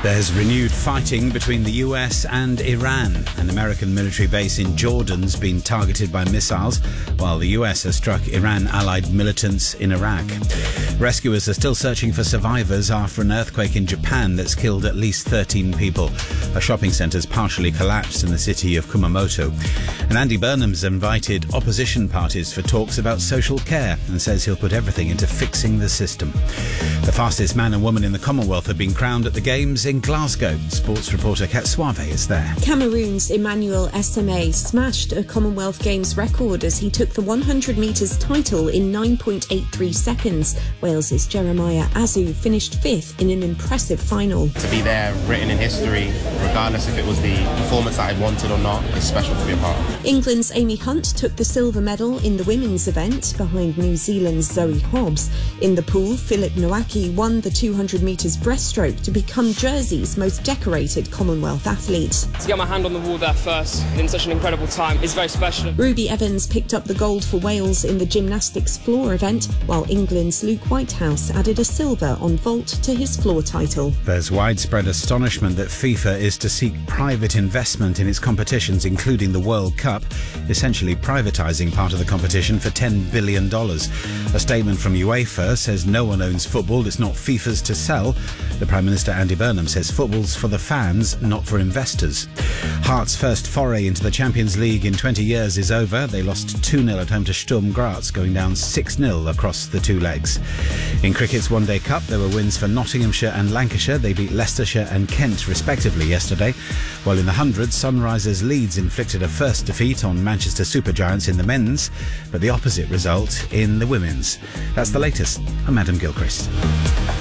There's renewed fighting between the US and Iran. An American military base in Jordan's been targeted by missiles, while the US has struck Iran-allied militants in Iraq. Rescuers are still searching for survivors after an earthquake in Japan that's killed at least 13 people. A shopping centre's partially collapsed in the city of Kumamoto. And Andy Burnham's invited opposition parties for talks about social care and says he'll put everything into fixing the system. The fastest man and woman in the Commonwealth have been crowned at the Games in Glasgow. Sports reporter Kat Suave is there. Cameroon's Emmanuel Esame smashed a Commonwealth Games record as he took the 100 metres title in 9.83 seconds. Wales's Jeremiah Azu finished fifth in an impressive final. To be there, written in history, regardless if it was the performance that I wanted or not, it's special to be a part of. England's Amy Hunt took the silver medal in the women's event behind New Zealand's Zoe Hobbs. In the pool, Philip Nowacki won the 200 metres breaststroke to become Jersey's most decorated Commonwealth athlete. To get my hand on the wall there first in such an incredible time is very special. Ruby Evans picked up the gold for Wales in the gymnastics floor event, while England's Luke Whitehouse added a silver on vault to his floor title. There's widespread astonishment that FIFA is to seek private investment in its competitions, including the World Cup, essentially privatising part of the competition for $10 billion. A statement from UEFA says no one owns football, it's not FIFA's to sell. The Prime Minister Andy Burnham says football's for the fans, not for investors. Hearts' first foray into the Champions League in 20 years is over. They lost 2-0 at home to Sturm Graz, going down 6-0 across the two legs. In cricket's One Day Cup, there were wins for Nottinghamshire and Lancashire. They beat Leicestershire and Kent respectively yesterday. While in the hundreds, Sunrisers Leeds inflicted a first defeat on Manchester Supergiants in the men's, but the opposite result in the women's. That's the latest. I'm Adam Gilchrist.